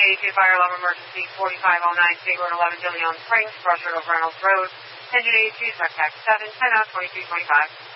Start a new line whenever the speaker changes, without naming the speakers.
EPA fire alarm emergency 4509 State Road 11 De Leon Springs, Brushwood of Reynolds Road. Engine 82, Zach 7, 10 out 2325.